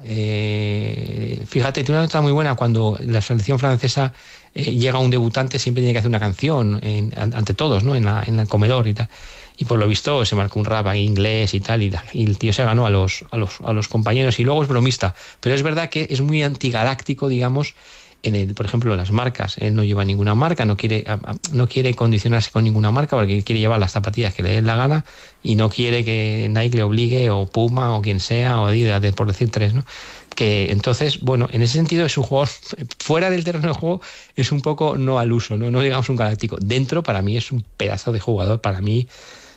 Eh, fíjate, tiene una nota muy buena cuando la selección francesa eh, llega un debutante, siempre tiene que hacer una canción en, ante todos, ¿no? En, la, en el comedor y tal. Y por lo visto se marcó un rap en inglés y tal, y, y el tío se ganó a los, a, los, a los compañeros, y luego es bromista. Pero es verdad que es muy antigaláctico, digamos, en el, por ejemplo, las marcas. Él no lleva ninguna marca, no quiere, no quiere condicionarse con ninguna marca porque quiere llevar las zapatillas que le den la gana y no quiere que Nike le obligue, o Puma, o quien sea, o Adidas, por decir tres, ¿no? Que entonces, bueno, en ese sentido es un jugador fuera del terreno de juego, es un poco no al uso, no, no digamos un galáctico. Dentro, para mí, es un pedazo de jugador. Para mí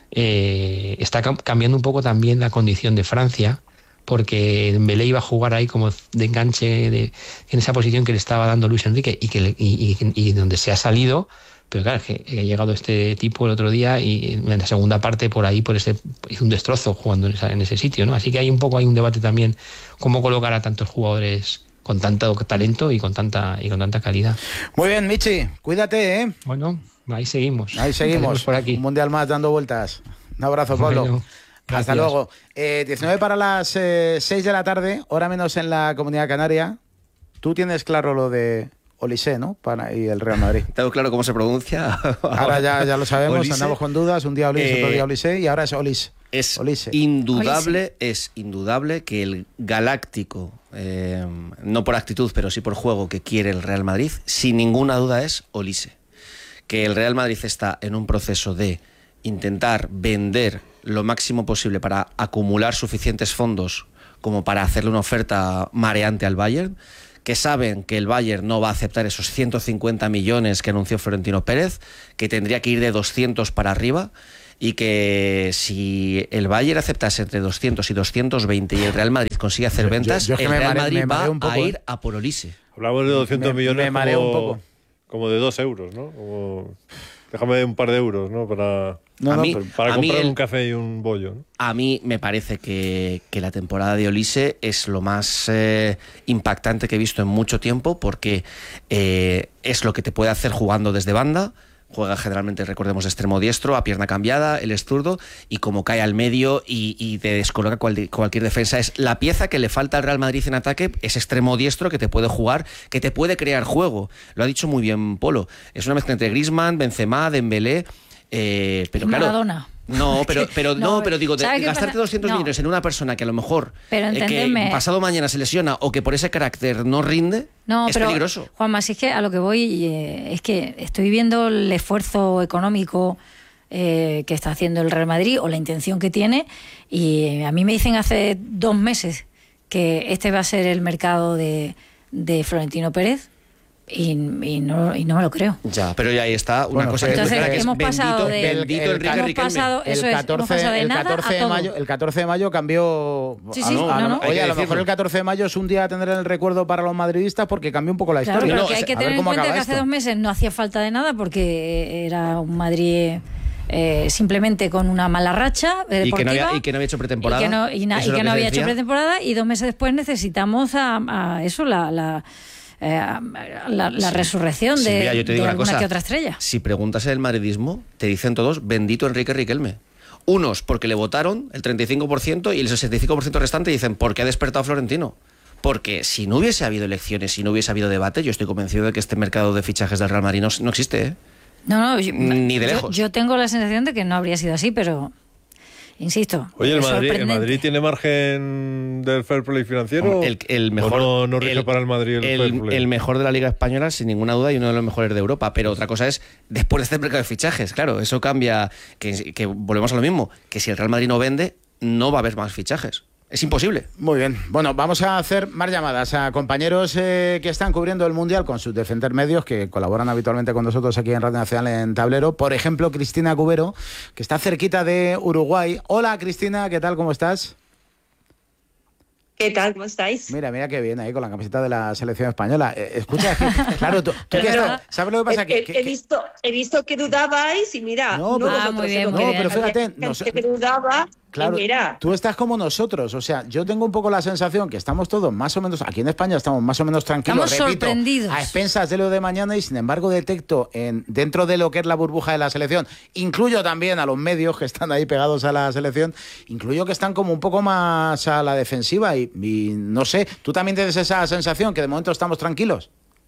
eh, está cambiando un poco también la condición de Francia, porque Dembélé iba a jugar ahí como de enganche de, en esa posición que le estaba dando Luis Enrique y, que le, y, y, y donde se ha salido. Pero claro, que ha llegado este tipo el otro día y en la segunda parte por ahí por ese, hizo un destrozo jugando en, esa, en ese sitio, ¿no? Así que hay un poco hay un debate también cómo colocar a tantos jugadores con tanto talento y con tanta y con tanta calidad. Muy bien, Michi, cuídate, ¿eh? Bueno, ahí seguimos. Ahí seguimos por aquí. Un mundial más dando vueltas. Un abrazo, Pablo. Bueno, hasta luego. Eh, diecinueve para las eh, seis de la tarde, hora menos en la Comunidad Canaria. ¿Tú tienes claro lo de Olise, ¿no? Para, y el Real Madrid. Tengo claro cómo se pronuncia. Ahora ya, ya lo sabemos, Olise. andamos con dudas, un día Olise, Eh, otro día Olise, y ahora es Olise. Es Olise. indudable, es indudable que el galáctico, eh, no por actitud, pero sí por juego que quiere el Real Madrid, sin ninguna duda es Olise. Que el Real Madrid está en un proceso de intentar vender lo máximo posible para acumular suficientes fondos como para hacerle una oferta mareante al Bayern, que saben que el Bayern no va a aceptar esos ciento cincuenta millones que anunció Florentino Pérez, que tendría que ir de doscientos para arriba, y que si el Bayern aceptase entre doscientos y doscientos veinte y el Real Madrid consigue hacer ventas, yo, yo es que el me Real mare- Madrid me va mareo un poco, a ir ¿eh? a por Olise. Hablamos de doscientos Me- millones me mareo como, un poco. como de dos euros, ¿no? Como, déjame un par de euros, ¿no? Para, No, a no, mí, pero- para a mí comprar el- un café y un bollo, ¿no? A mí me parece que, que la temporada de Olise es lo más eh, impactante que he visto en mucho tiempo, porque eh, es lo que te puede hacer jugando desde banda. Juega generalmente, recordemos, de extremo diestro, a pierna cambiada, él es zurdo, y como cae al medio y, y te descoloca cual, cualquier defensa. Es la pieza que le falta al Real Madrid en ataque, es extremo diestro que te puede jugar, que te puede crear juego. Lo ha dicho muy bien Polo. Es una mezcla entre Griezmann, Benzema, Dembélé, eh, pero claro... Maradona. No, pero, pero, no, No, pero digo, de, ¿sabe qué gastarte pasa? doscientos No. millones en una persona que a lo mejor Pero eh, que entendedme. pasado mañana se lesiona o que por ese carácter no rinde, No, es pero, peligroso. Juanma, si es que a lo que voy eh, es que estoy viendo el esfuerzo económico eh, que está haciendo el Real Madrid o la intención que tiene, y a mí me dicen hace dos meses que este va a ser el mercado de, de Florentino Pérez. Y, y, no, y no me lo creo. Ya, pero ya ahí está una Bueno, cosa pues, que es muy entonces clara, que es hemos pasado bendito, de- bendito el- Enrique el- hemos Riquelme. pasado, eso el es, hemos pasado de el nada catorce a de todo. mayo, el catorce de mayo cambió. Sí, a sí, lo- a no, lo- no. Oye, Hay que a lo mejor decirlo. el catorce de mayo es un día a tener en el recuerdo para los madridistas porque cambió un poco la Claro, historia. pero No, que hay a que ver tener en cómo cuenta acaba que hace esto. dos meses no hacía falta de nada porque era un Madrid eh, simplemente con una mala racha eh, Y que, no deportiva. había, y que no había hecho pretemporada. Y que no, y na- Eso y es lo que no se había hecho decía. pretemporada, y dos meses después necesitamos a, a eso, la, la, eh, la, la Sí. resurrección Sí, de, mira, yo te de digo una alguna cosa. que otra estrella. Si preguntas en el madridismo, te dicen todos, bendito Enrique Riquelme. Unos porque le votaron el treinta y cinco por ciento y el sesenta y cinco por ciento restante dicen, ¿por qué ha despertado Florentino? Porque si no hubiese habido elecciones, si no hubiese habido debate, yo estoy convencido de que este mercado de fichajes del Real Madrid no, no existe, ¿eh? No, no, yo, Ni de yo- lejos. Yo, tengo la sensación de que no habría sido así, pero insisto. Oye, ¿el es Madrid, ¿el sorprendente. Madrid tiene margen del fair play financiero? El, el mejor, ¿O no, no rige el- para el Madrid el, fair el, play? el mejor de la Liga Española, sin ninguna duda, y uno de los mejores de Europa. Pero otra cosa es, después de este mercado de fichajes, claro, eso cambia, que, que volvemos a lo mismo, que si el Real Madrid no vende, no va a haber más fichajes. Es imposible. Muy bien. Bueno, vamos a hacer más llamadas a compañeros eh, que están cubriendo el Mundial con sus Defender Medios, que colaboran habitualmente con nosotros aquí en Radio Nacional en Tablero. Por ejemplo, Cristina Cubero, que está cerquita de Uruguay. Hola, Cristina, ¿qué tal? ¿Cómo estás? ¿Qué tal? ¿Cómo estáis? Mira, mira qué bien ahí con la camiseta de la selección española. Eh, escucha, es que, claro, tú, tú Pero que verdad, estás- ¿sabes lo que pasa? He, Que, he- que- he visto, he visto que dudabais y mira, No, no, pero- vosotros, Ah, muy eh, bien, porque no, pero había fíjate, gente nos- que dudaba Claro, y mira, tú estás como nosotros, o sea, yo tengo un poco la sensación que estamos todos más o menos, aquí en España estamos más o menos tranquilos, Estamos repito, sorprendidos. a expensas de lo de mañana, y sin embargo detecto en, dentro de lo que es la burbuja de la selección, incluyo también a los medios que están ahí pegados a la selección, incluyo que están como un poco más a la defensiva y, y no sé, ¿tú también tienes esa sensación que de momento estamos tranquilos?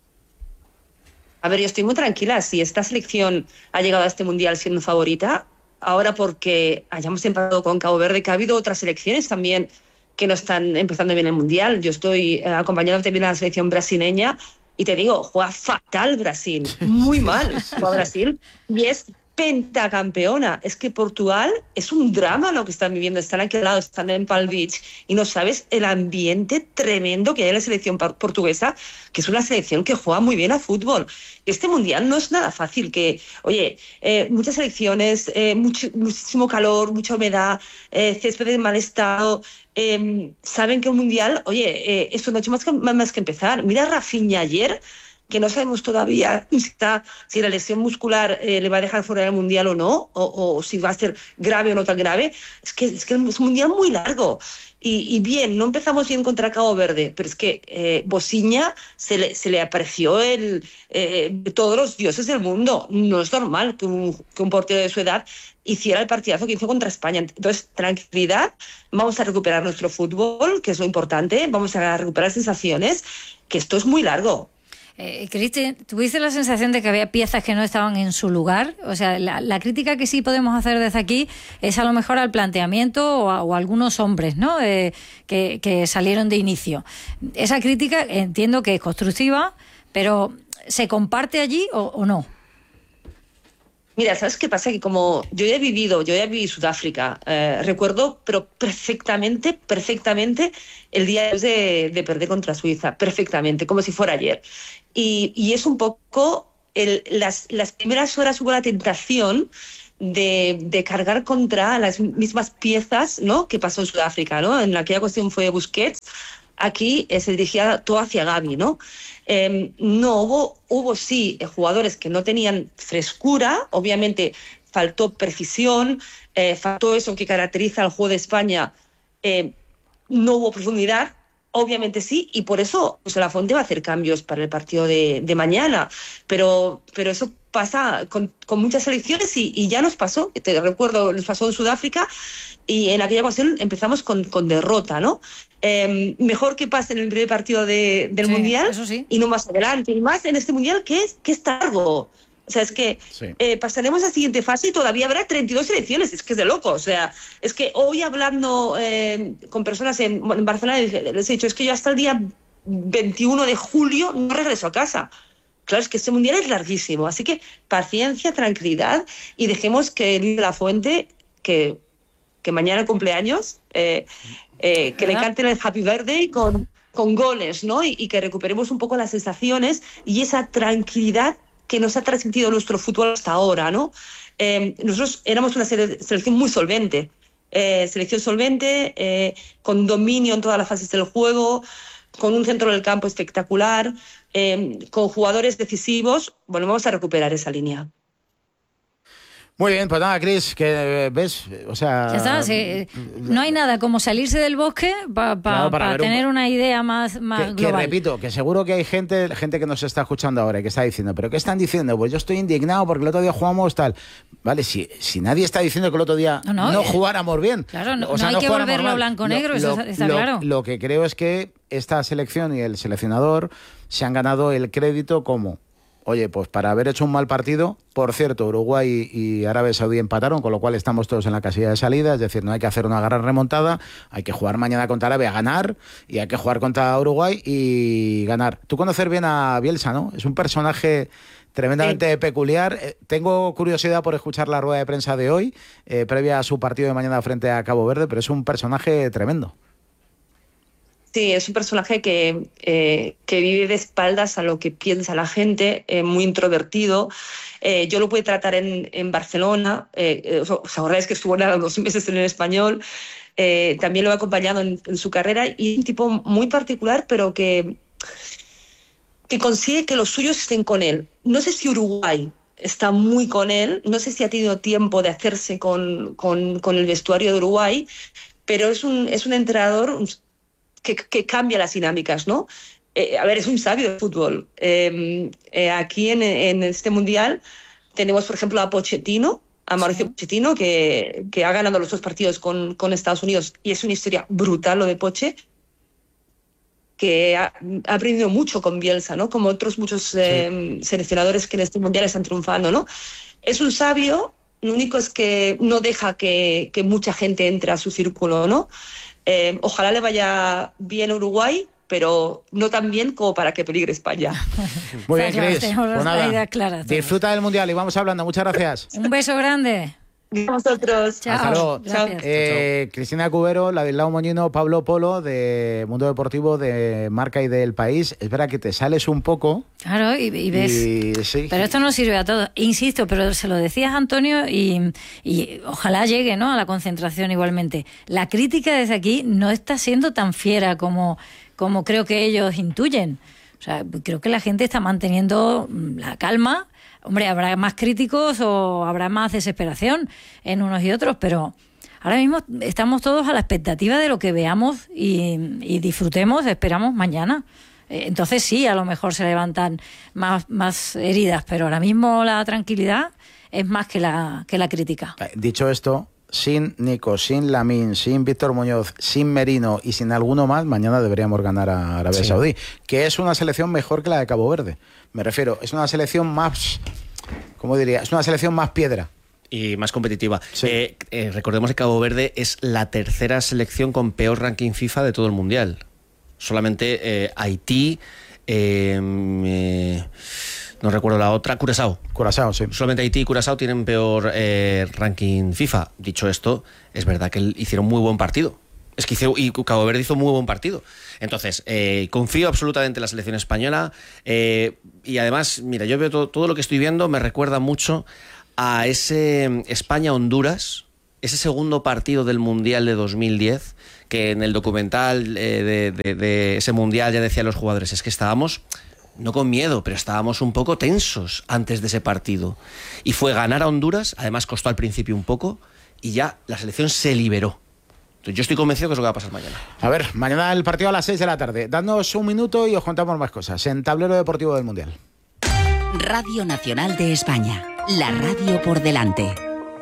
a ver, yo estoy muy tranquila. Si esta selección ha llegado a este mundial siendo favorita, ahora porque hayamos empatado con Cabo Verde, que ha habido otras selecciones también que no están empezando bien el mundial. Yo estoy eh, acompañando también a la selección brasileña y te digo, juega fatal Brasil, muy mal juega Brasil y es pentacampeona. Es que Portugal es un drama lo que están viviendo. Están aquí al lado, están en Palm Beach y no sabes el ambiente tremendo que hay en la selección portuguesa, que es una selección que juega muy bien a fútbol. Este mundial no es nada fácil, que, oye, eh, muchas selecciones, eh, mucho, muchísimo calor, mucha humedad, eh, césped en mal estado, eh, saben que un mundial, oye, eh, esto no ha hecho más que, más que empezar. Mira a Rafinha ayer, que no sabemos todavía si, está, si la lesión muscular eh, le va a dejar fuera del mundial o no, o, o si va a ser grave o no tan grave. Es que es, que es un mundial muy largo. Y, y bien, no empezamos bien contra Cabo Verde, pero es que eh, Bosiña se le, se le apareció el, eh, de todos los dioses del mundo. No es normal que un, que un portero de su edad hiciera el partidazo que hizo contra España. Entonces, tranquilidad, vamos a recuperar nuestro fútbol, que es lo importante, vamos a recuperar sensaciones, que esto es muy largo. Eh, Cristi, ¿tuviste la sensación de que había piezas que no estaban en su lugar? O sea, la, la crítica que sí podemos hacer desde aquí es a lo mejor al planteamiento o a, o a algunos hombres, ¿no? Eh, que, que salieron de inicio. Esa crítica entiendo que es constructiva, pero ¿se comparte allí o, o no? Mira, ¿sabes qué pasa? Que como yo ya he vivido, yo ya viví Sudáfrica, eh, recuerdo, pero perfectamente, perfectamente el día de, de perder contra Suiza, perfectamente, como si fuera ayer. Y, y es un poco, el, las, las primeras horas hubo la tentación de, de cargar contra las mismas piezas, ¿no?, que pasó en Sudáfrica, ¿no? En aquella cuestión fue Busquets, aquí eh, se dirigía todo hacia Gavi, ¿no? Eh, no, hubo, hubo sí jugadores que no tenían frescura, obviamente faltó precisión, eh, faltó eso que caracteriza al juego de España, eh, no hubo profundidad, obviamente sí, y por eso José Lafuente va a hacer cambios para el partido de, de mañana, pero, pero eso pasa con, con muchas selecciones y, y ya nos pasó, te recuerdo, nos pasó en Sudáfrica y en aquella ocasión empezamos con, con derrota, ¿no? Eh, mejor que pase en el primer partido de, del sí, Mundial eso sí. y no más adelante, y más en este Mundial que es, que es largo. O sea, es que Sí. eh, pasaremos a la siguiente fase y todavía habrá treinta y dos selecciones, es que es de loco. O sea, es que hoy hablando eh, con personas en, en Barcelona les he dicho, es que yo hasta el día veintiuno de julio no regreso a casa. Claro, es que este Mundial es larguísimo, así que paciencia, tranquilidad y dejemos que Luis de la Fuente, que, que mañana cumpleaños, eh, eh, que le canten el Happy Birthday con, con goles, ¿no? Y, y que recuperemos un poco las sensaciones y esa tranquilidad que nos ha transmitido nuestro fútbol hasta ahora, ¿no? Eh, nosotros éramos una sele- selección muy solvente, eh, selección solvente, eh, con dominio en todas las fases del juego, con un centro del campo espectacular, eh, con jugadores decisivos. Bueno, vamos a recuperar esa línea. Muy bien, pues nada, Cris, que ves, o sea... Ya está, sí, no hay nada como salirse del bosque pa, pa, Claro, para pa ver un- tener una idea más, más Que, que global. repito, que seguro que hay gente, gente que nos está escuchando ahora y que está diciendo, ¿pero qué están diciendo? Pues yo estoy indignado porque el otro día jugamos tal. Vale, si, si nadie está diciendo que el otro día No, no, no, eh, jugáramos bien. Claro, no, o sea, no hay que jugáramos volverlo mal. blanco-negro, eso está- está lo- claro. Lo que creo es que esta selección y el seleccionador se han ganado el crédito como... Oye, pues para haber hecho un mal partido, por cierto, Uruguay y Arabia Saudí empataron, con lo cual estamos todos en la casilla de salida, es decir, no hay que hacer una gran remontada, hay que jugar mañana contra Arabia, ganar, y hay que jugar contra Uruguay y ganar. Tú conoces bien a Bielsa, ¿no? Es un personaje tremendamente sí. peculiar. Eh, tengo curiosidad por escuchar la rueda de prensa de hoy, eh, previa a su partido de mañana frente a Cabo Verde, pero es un personaje tremendo. Sí, es un personaje que, eh, que vive de espaldas a lo que piensa la gente, eh, muy introvertido. Eh, yo lo pude tratar en, en Barcelona, eh, os, os acordáis que estuvo nada dos meses en el Español, eh, también lo he acompañado en, en su carrera y es un tipo muy particular, pero que, que consigue que los suyos estén con él. No sé si Uruguay está muy con él, no sé si ha tenido tiempo de hacerse con, con, con el vestuario de Uruguay, pero es un, es un entrenador... Un, Que, que cambia las dinámicas, ¿no? Eh, a ver, es un sabio de fútbol. Eh, eh, aquí en, en este Mundial tenemos, por ejemplo, a Pochettino, a Mauricio sí. Pochettino, que, que ha ganado los dos partidos con, con Estados Unidos y es una historia brutal lo de Poche, que ha, ha aprendido mucho con Bielsa, ¿no? Como otros muchos eh, sí. seleccionadores que en este Mundial están triunfando, ¿no? Es un sabio, lo único es que no deja que, que mucha gente entre a su círculo, ¿no? Eh, ojalá le vaya bien a Uruguay, pero no tan bien como para que peligre España. Muy bien, Cris. Pues nada, clara, disfruta del Mundial y vamos hablando. Muchas gracias. Un beso grande. A vosotros. Chao. Hasta luego. Eh, Cristina Cubero, Ladislao Moñino, Pablo Polo, de Mundo Deportivo, de Marca y del País. Es verdad que te sales un poco. Claro, y, y ves. Y, sí. Pero esto no sirve a todos. Insisto, pero se lo decías, Antonio, y, y ojalá llegue, ¿no?, a la concentración igualmente. La crítica desde aquí no está siendo tan fiera como, como creo que ellos intuyen. O sea, creo que la gente está manteniendo la calma. Hombre, habrá más críticos o habrá más desesperación en unos y otros, pero ahora mismo estamos todos a la expectativa de lo que veamos y, y disfrutemos, esperamos mañana. Entonces sí, a lo mejor se levantan más, más heridas, pero ahora mismo la tranquilidad es más que la, que la crítica. Dicho esto, sin Nico, sin Lamine, sin Víctor Muñoz, sin Merino y sin alguno más, mañana deberíamos ganar a Arabia sí. Saudí, que es una selección mejor que la de Cabo Verde. Me refiero, es una selección más, ¿cómo diría? Es una selección más piedra. Y más competitiva. Sí. Eh, eh, recordemos que Cabo Verde es la tercera selección con peor ranking FIFA de todo el Mundial. Solamente eh, Haití, eh, eh, no recuerdo la otra, Curazao. Curazao, sí. Solamente Haití y Curazao tienen peor eh, ranking FIFA. Dicho esto, es verdad que hicieron muy buen partido. Es que hizo, y Cabo Verde hizo muy buen partido. Entonces, eh, confío absolutamente en la selección española. Eh, y además, mira, yo veo todo, todo lo que estoy viendo me recuerda mucho a ese España-Honduras, ese segundo partido del Mundial de dos mil diez, que en el documental eh, de, de, de ese Mundial ya decían los jugadores, es que estábamos, no con miedo, pero estábamos un poco tensos antes de ese partido. Y fue ganar a Honduras, además costó al principio un poco, y ya la selección se liberó. Entonces, yo estoy convencido que es lo que va a pasar mañana. A ver, mañana el partido a las seis de la tarde. Dadnos un minuto y os contamos más cosas en Tablero Deportivo del Mundial. Radio Nacional de España, la radio por delante.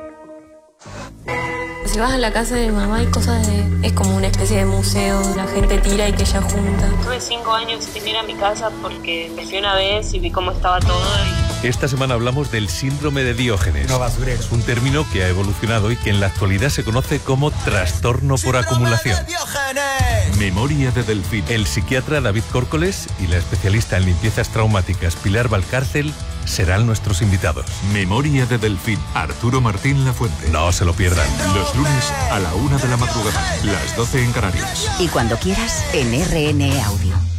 Si vas a la casa de mi mamá hay cosas de... es como una especie de museo, la gente tira y que ella junta. Tuve cinco años sin ir a mi casa porque me fui una vez y vi cómo estaba todo. Y... Esta semana hablamos del síndrome de Diógenes. No basurero. Un término que ha evolucionado y que en la actualidad se conoce como trastorno por acumulación. Memoria de Delfín. El psiquiatra David Córcoles y la especialista en limpiezas traumáticas Pilar Valcárcel serán nuestros invitados. Memoria de Delfín. Arturo Martín Lafuente. No se lo pierdan. Los lunes a la una de la madrugada, las doce en Canarias. Y cuando quieras, en R N Audio.